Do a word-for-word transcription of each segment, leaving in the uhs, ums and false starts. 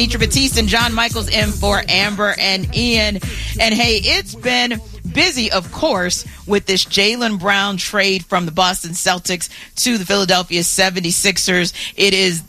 Mitra Batiste and John Michaels in for Amber and Ian. And hey, it's been busy, of course, with this Jaylen Brown trade from the Boston Celtics to the Philadelphia seventy-sixers. It is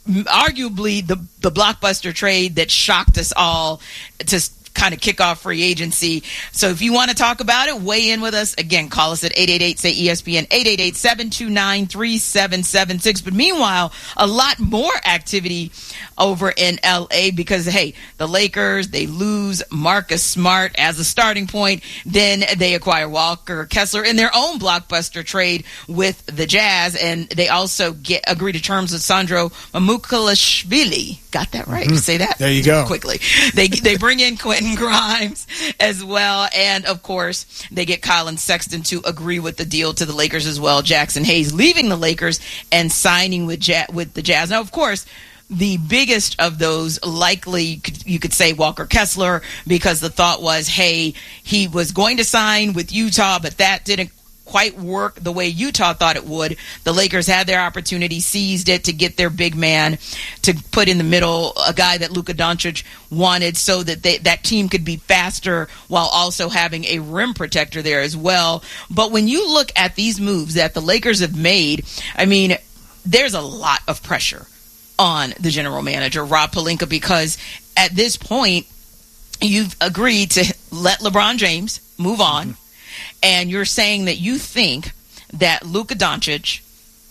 arguably the, the blockbuster trade that shocked us all to kind of kick off free agency. So if you want to talk about it, weigh in with us. Again, call us at eight eight eight, say E S P N, eight eight eight, seven two nine, three seven seven six. But meanwhile, a lot more activity over in L A because, hey, the Lakers, they lose Marcus Smart as a starting point. Then they acquire Walker Kessler in their own blockbuster trade with the Jazz. And they also get agree to terms with Sandro Mamukelashvili. Got that right? Mm-hmm. Say that. There you go. Quickly. They, they bring in Quentin Grimes as well, and of course they get Colin Sexton to agree with the deal to the Lakers as well. Jackson Hayes leaving the Lakers and signing with ja- with the Jazz. Now, of course, the biggest of those likely, you could say, Walker Kessler, because the thought was, hey, he was going to sign with Utah, but that didn't quite work the way Utah thought it would. The Lakers had their opportunity, seized it to get their big man to put in the middle, a guy that Luka Doncic wanted so that they, that team could be faster while also having a rim protector there as well. But when you look at these moves that the Lakers have made, I mean, there's a lot of pressure on the general manager, Rob Pelinka, because at this point, you've agreed to let LeBron James move on. Mm-hmm. And you're saying that you think that Luka Doncic,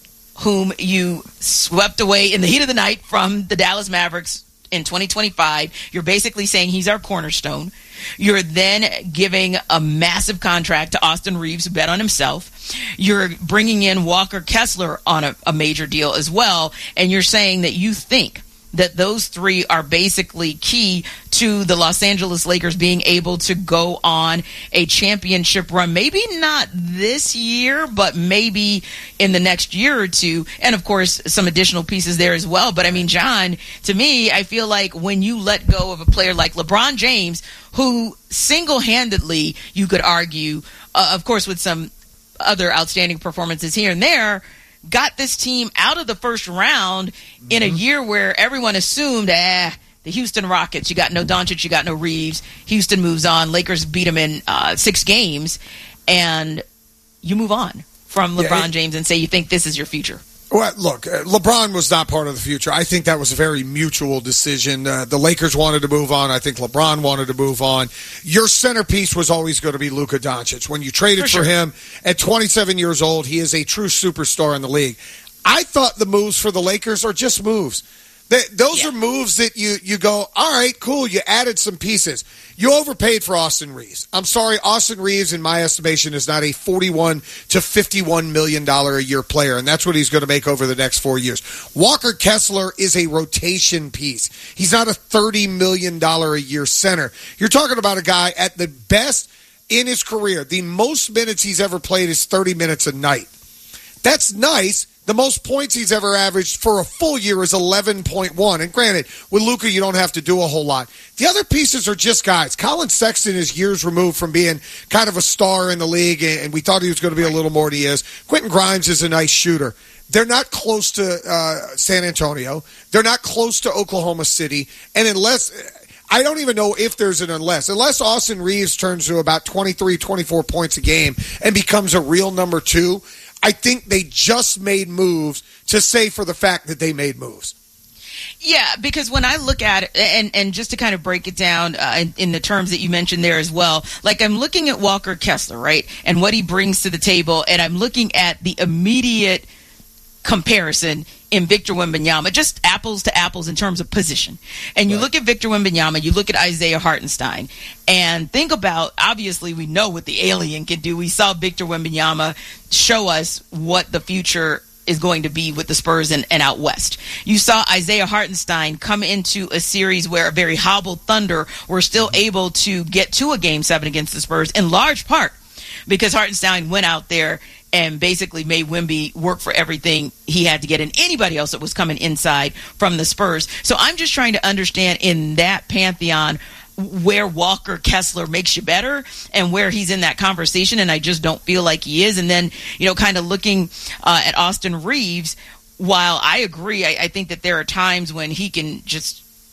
whom you swept away in the heat of the night from the Dallas Mavericks in twenty twenty-five, you're basically saying he's our cornerstone. You're then giving a massive contract to Austin Reeves, who bet on himself. You're bringing in Walker Kessler on a, a major deal as well. And you're saying that you think that those three are basically key to the Los Angeles Lakers being able to go on a championship run. Maybe not this year, but maybe in the next year or two. And, of course, some additional pieces there as well. But, I mean, John, to me, I feel like when you let go of a player like LeBron James, who single-handedly, you could argue, uh, of course, with some other outstanding performances here and there, got this team out of the first round mm-hmm. in a year where everyone assumed, ah, the Houston Rockets, you got no Doncic, you got no Reeves. Houston moves on. Lakers beat them in uh, six games. And you move on from LeBron yeah, it, James and say you think this is your future. Well, look, uh, LeBron was not part of the future. I think that was a very mutual decision. Uh, the Lakers wanted to move on. I think LeBron wanted to move on. Your centerpiece was always going to be Luka Doncic. When you traded for, for sure. him at twenty-seven years old, he is a true superstar in the league. I thought the moves for the Lakers are just moves. They, those yeah. are moves that you, you go, all right, cool, you added some pieces. You overpaid for Austin Reeves. I'm sorry, Austin Reeves, in my estimation, is not a forty-one to fifty-one million dollars a year player, and that's what he's going to make over the next four years. Walker Kessler is a rotation piece. He's not a thirty million dollars a year center. You're talking about a guy at the best in his career. The most minutes he's ever played is thirty minutes a night. That's nice. The most points he's ever averaged for a full year is eleven point one. And granted, with Luka, you don't have to do a whole lot. The other pieces are just guys. Colin Sexton is years removed from being kind of a star in the league, and we thought he was going to be a little more than he is. Quentin Grimes is a nice shooter. They're not close to uh, San Antonio. They're not close to Oklahoma City. And unless... I don't even know if there's an unless. Unless Austin Reeves turns to about twenty-three, twenty-four points a game and becomes a real number two, I think they just made moves to say for the fact that they made moves. Yeah, because when I look at it, and, and just to kind of break it down uh, in, in the terms that you mentioned there as well, like I'm looking at Walker Kessler, right, and what he brings to the table, and I'm looking at the immediate comparison in Victor Wembanyama, just apples to apples in terms of position. And you right. look at Victor Wembanyama, you look at Isaiah Hartenstein, and think about, obviously we know what the alien can do. We saw Victor Wembanyama show us what the future is going to be with the Spurs and, and out west. You saw Isaiah Hartenstein come into a series where a very hobbled Thunder were still able to get to a game seven against the Spurs, in large part because Hartenstein went out there and basically made Wemby work for everything he had to get, and anybody else that was coming inside from the Spurs. So I'm just trying to understand in that pantheon where Walker Kessler makes you better and where he's in that conversation, and I just don't feel like he is. And then, you know, kind of looking uh, at Austin Reeves, while I agree, I, I think that there are times when he can just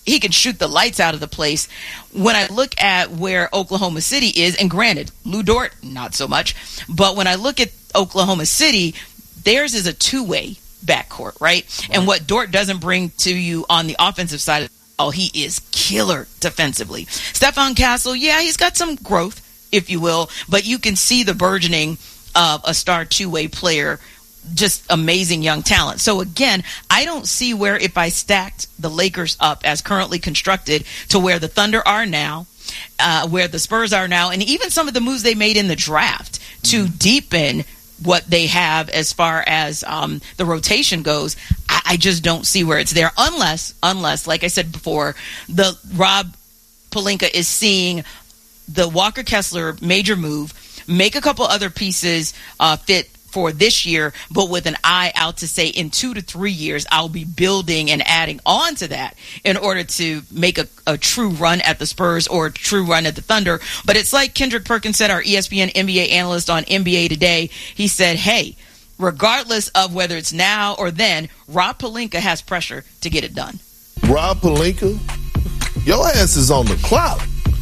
he can shoot the lights out of the place. When I look at where Oklahoma City is, and granted, Lou Dort, not so much, but when I look at Oklahoma City, theirs is a two-way backcourt, right? right? And what Dort doesn't bring to you on the offensive side, oh, he is killer defensively. Stephon Castle, yeah, he's got some growth, if you will, but you can see the burgeoning of a star two-way player. Just amazing young talent. So again, I don't see where if I stacked the Lakers up as currently constructed to where the Thunder are now, uh, where the Spurs are now, and even some of the moves they made in the draft to mm-hmm. deepen what they have as far as um, the rotation goes, I, I just don't see where it's there unless, unless, like I said before, the Rob Pelinka is seeing the Walker Kessler major move, make a couple other pieces uh, fit for this year, but with an eye out to say in two to three years, I'll be building and adding on to that in order to make a, a true run at the Spurs or a true run at the Thunder. But it's like Kendrick Perkins said, our E S P N N B A analyst on N B A Today. He said, hey, regardless of whether it's now or then, Rob Pelinka has pressure to get it done. Rob Pelinka, your ass is on the clock.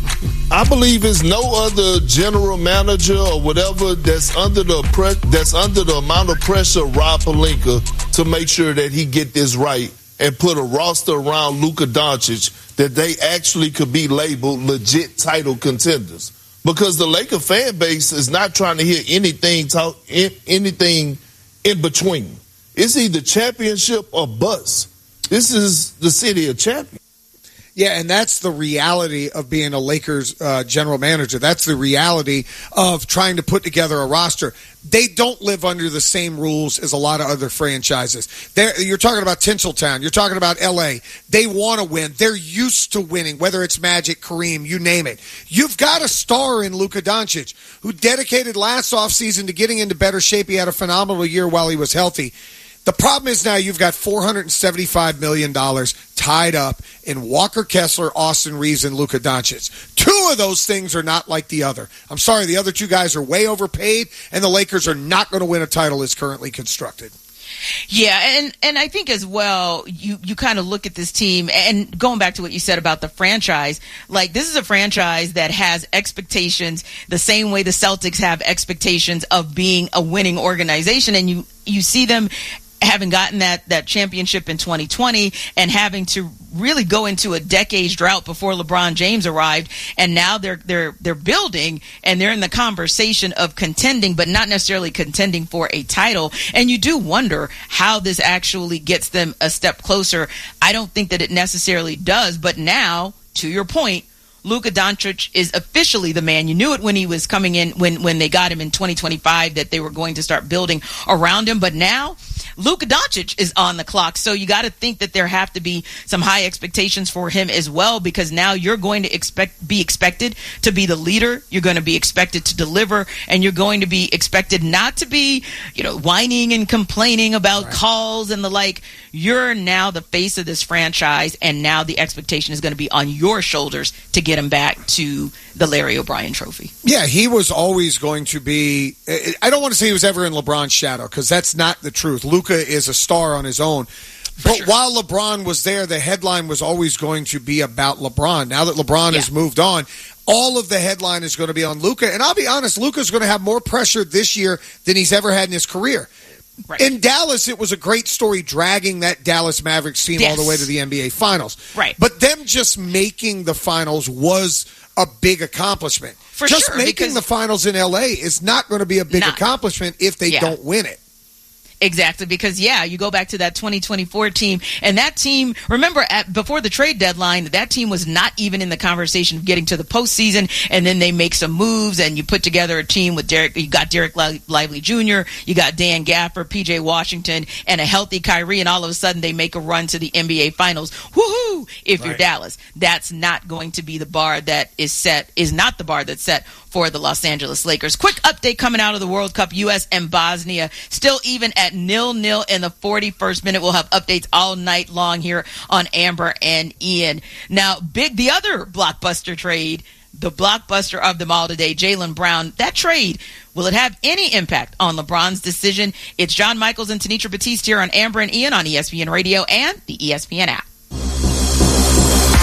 I believe there's no other general manager or whatever that's under the pre- that's under the amount of pressure Rob Pelinka to make sure that he get this right and put a roster around Luka Doncic that they actually could be labeled legit title contenders. Because the Laker fan base is not trying to hear anything talk anything in between. It's either championship or bust. This is the city of champions. Yeah, and that's the reality of being a Lakers uh, general manager. That's the reality of trying to put together a roster. They don't live under the same rules as a lot of other franchises. They're, you're talking about Tinseltown. You're talking about L A. They want to win. They're used to winning, whether it's Magic, Kareem, you name it. You've got a star in Luka Doncic who dedicated last offseason to getting into better shape. He had a phenomenal year while he was healthy. The problem is now you've got four hundred seventy-five million dollars tied up in Walker Kessler, Austin Reeves, and Luka Doncic. Two of those things are not like the other. I'm sorry, the other two guys are way overpaid, and the Lakers are not going to win a title as currently constructed. Yeah, and, and I think as well, you, you kind of look at this team, and going back to what you said about the franchise, like this is a franchise that has expectations the same way the Celtics have expectations of being a winning organization, and you, you see them having gotten that, that championship in twenty twenty and having to really go into a decade's drought before LeBron James arrived, and now they're they're they're building and they're in the conversation of contending, but not necessarily contending for a title. And you do wonder how this actually gets them a step closer. I don't think that it necessarily does, but now, to your point, Luka Doncic is officially the man. You knew it when he was coming in, when, when they got him in twenty twenty-five, that they were going to start building around him. But now Luka Doncic is on the clock. So you got to think that there have to be some high expectations for him as well, because now you're going to expect be expected to be the leader. You're going to be expected to deliver, and you're going to be expected not to be, you know, whining and complaining about right. calls and the like. You're now the face of this franchise, and now the expectation is going to be on your shoulders to get him back to the Larry O'Brien trophy. Yeah, he was always going to be, I don't want to say he was ever in LeBron's shadow, because that's not the truth. Luka is a star on his own. For but sure. While LeBron was there, the headline was always going to be about LeBron. Now that LeBron yeah. has moved on, all of the headline is going to be on Luka. And I'll be honest, Luka's going to have more pressure this year than he's ever had in his career. Right. In Dallas, it was a great story dragging that Dallas Mavericks team yes. all the way to the N B A Finals. Right. But them just making the Finals was a big accomplishment. For just sure, making the Finals in L A is not going to be a big not, accomplishment if they yeah. don't win it. Exactly, because, yeah, you go back to that twenty twenty-four team, and that team, remember, at, before the trade deadline, that team was not even in the conversation of getting to the postseason, and then they make some moves, and you put together a team with Derek, you got Derek Lively Junior, you got Dan Gaffer, P J Washington, and a healthy Kyrie, and all of a sudden they make a run to the N B A Finals. Woohoo! If right. you're Dallas. That's not going to be the bar that is set, is not the bar that's set for the Los Angeles Lakers. Quick update coming out of the World Cup. U S and Bosnia still even at nil-nil in the forty-first minute. We'll have updates all night long here on Amber and Ian. Now, big the other blockbuster trade, the blockbuster of them all today, Jaylen Brown. That trade, will it have any impact on LeBron's decision? It's John Michaels and Tanitra Batiste here on Amber and Ian on E S P N Radio and the E S P N app.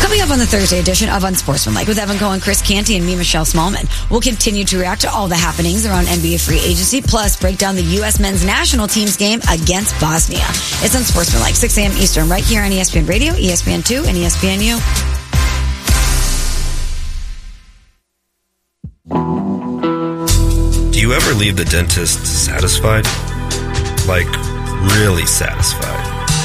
Coming up on the Thursday edition of Unsportsmanlike with Evan Cohen, Chris Canty, and me, Michelle Smallman. We'll continue to react to all the happenings around N B A free agency, plus break down the U S men's national team's game against Bosnia. It's Unsportsmanlike, six a.m. Eastern, right here on E S P N Radio, E S P N two, and E S P N U. Do you ever leave the dentist satisfied? Like, really satisfied?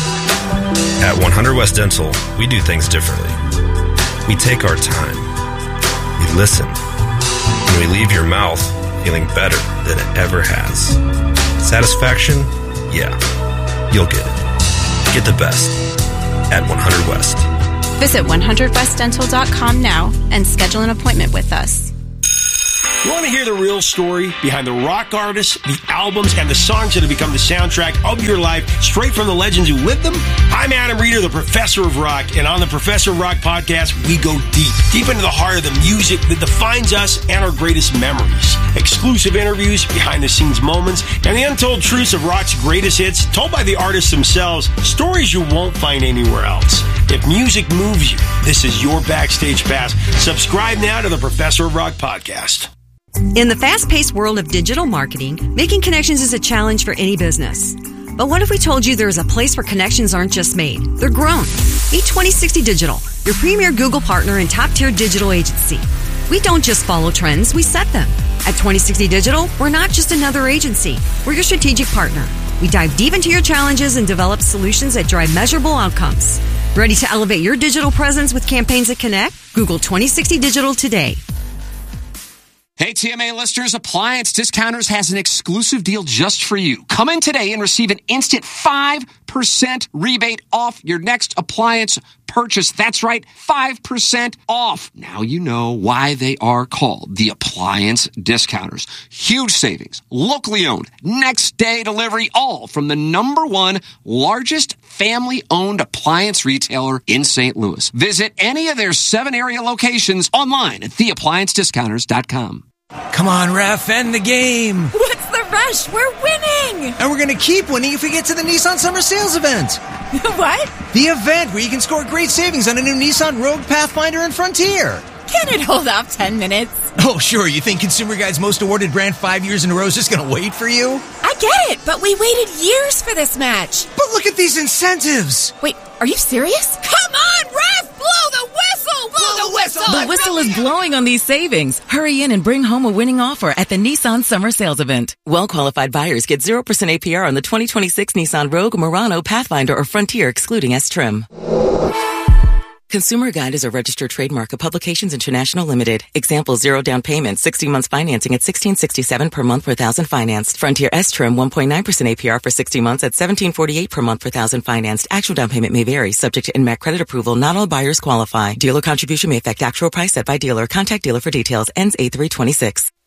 At one hundred West Dental, we do things differently. We take our time. We listen. And we leave your mouth feeling better than it ever has. Satisfaction? Yeah. You'll get it. Get the best at one hundred West. Visit one hundred west dental dot com now and schedule an appointment with us. You want to hear the real story behind the rock artists, the albums, and the songs that have become the soundtrack of your life, straight from the legends who lived them? I'm Adam Reeder, the Professor of Rock, and on the Professor of Rock podcast, we go deep, deep into the heart of the music that defines us and our greatest memories. Exclusive interviews, behind-the-scenes moments, and the untold truths of rock's greatest hits, told by the artists themselves, stories you won't find anywhere else. If music moves you, this is your backstage pass. Subscribe now to the Professor of Rock podcast. In the fast-paced world of digital marketing, making connections is a challenge for any business. But what if we told you there is a place where connections aren't just made, they're grown? Meet twenty sixty Digital, your premier Google partner and top-tier digital agency. We don't just follow trends, we set them. At twenty sixty Digital, we're not just another agency. We're your strategic partner. We dive deep into your challenges and develop solutions that drive measurable outcomes. Ready to elevate your digital presence with campaigns that connect? Google twenty sixty Digital today. Hey, T M A listeners, Appliance Discounters has an exclusive deal just for you. Come in today and receive an instant five percent rebate off your next appliance purchase. That's right, five percent off. Now you know why they are called the Appliance Discounters. Huge savings, locally owned, next day delivery, all from the number one largest family-owned appliance retailer in Saint Louis. Visit any of their seven area locations online at the appliance discounters dot com. Come on, ref, end the game. What's the rush? We're winning. And we're going to keep winning if we get to the Nissan Summer Sales event. What? The event where you can score great savings on a new Nissan Rogue, Pathfinder, and Frontier. Can it hold off ten minutes? Oh, sure. You think Consumer Guide's most awarded brand five years in a row is just going to wait for you? I get it, but we waited years for this match. But look at these incentives. Wait, are you serious? Come on, ref! Blow the whistle! Blow the whistle! The whistle is blowing on these savings. Hurry in and bring home a winning offer at the Nissan Summer Sales event. Well-qualified buyers get zero percent A P R on the twenty twenty-six Nissan Rogue, Murano, Pathfinder, or Frontier, excluding S-Trim. Consumer Guide is a registered trademark of Publications International Limited. Example, zero down payment, sixty months financing at sixteen sixty-seven per month per thousand financed. Frontier S-Trim, one point nine percent A P R for sixty months at seventeen forty-eight per month per thousand financed. Actual down payment may vary, subject to N M A C credit approval. Not all buyers qualify. Dealer contribution may affect actual price set by dealer. Contact dealer for details. Ends eight three twenty-six.